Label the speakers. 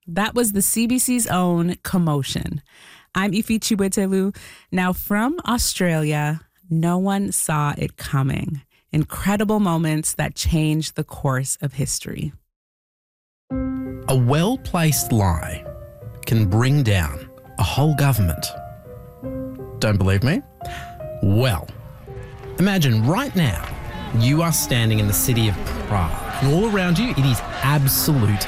Speaker 1: That was the CBC's own Commotion. I'm Ifi Chiwetelu. Now from Australia, no one saw it coming. Incredible moments that changed the course of history.
Speaker 2: A well-placed lie can bring down a whole government. Don't believe me? Well, imagine right now you are standing in the city of Prague and all around you it is absolute